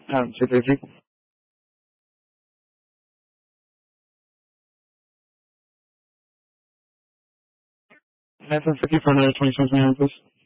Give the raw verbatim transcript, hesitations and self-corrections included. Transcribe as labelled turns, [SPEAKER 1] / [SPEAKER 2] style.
[SPEAKER 1] Um, two fifty. Nineteen fifty for another twenty cents, man, please.